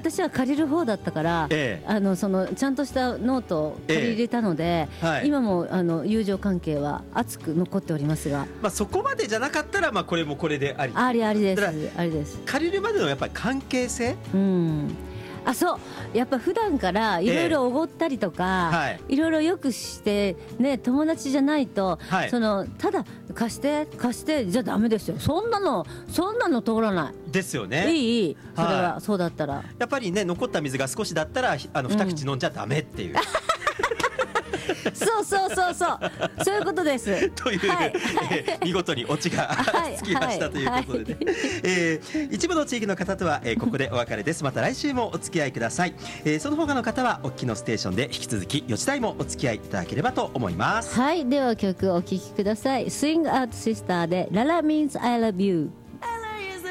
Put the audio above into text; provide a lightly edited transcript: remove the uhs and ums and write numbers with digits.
私は借りる方だったから、そのちゃんとしたノートを借り入れたので、今も友情関係は熱く残っておりますが、 そこまでじゃなかったら、これもこれでありですありです。 借りるまでのやっぱり関係性、 そうやっぱ普段からいろいろおごったりとか、いろいろよくしてね、友達じゃないと、ただ貸してじゃダメですよ。そんなの通らないですよね。 いいそれは、そうだったらやっぱりね、残った水が少しだったら二口飲んじゃダメっていう、 そういうことですという、見事にオチがつきましたということでね、一部の地域の方とは、ここでお別れです。また来週もお付き合いください。その他の方はおっきのステーションで引き続き4時台もお付き合いいただければと思います。 はい、では曲をお聴きください。 Swing Out Sister で Lala Means I Love You。